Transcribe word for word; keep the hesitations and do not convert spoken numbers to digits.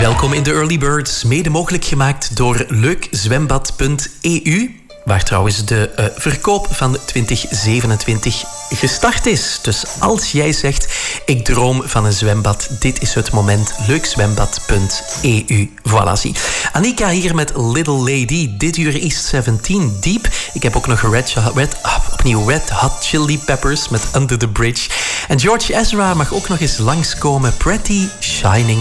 Welkom in de Early Birds, mede mogelijk gemaakt door leuk zwembad punt e u, waar trouwens de uh, verkoop van twintig zevenentwintig gestart is. Dus als jij zegt, ik droom van een zwembad, dit is het moment. leuk zwembad punt e u. Voilà, zie. Annika hier met Little Lady. Dit uur is zeventien Deep. Ik heb ook nog Red, Red, ah, opnieuw Red Hot Chili Peppers met Under the Bridge. En George Ezra mag ook nog eens langskomen. Pretty Shining